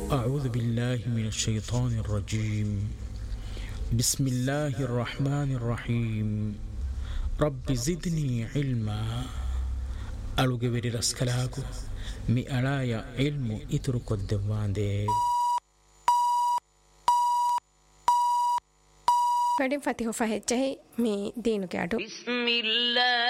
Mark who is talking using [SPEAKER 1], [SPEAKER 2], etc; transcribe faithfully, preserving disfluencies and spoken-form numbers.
[SPEAKER 1] أعوذ بالله من الشيطان الرجيم بسم الله الرحمن الرحيم رب زدني علما ألوغبري رسكلاكو مي ألايا علم إتركو الدوان دي
[SPEAKER 2] වැඩින් ෆතිහ ෆහෙච්චහි මේ දීනු කැඩු
[SPEAKER 3] بسم الله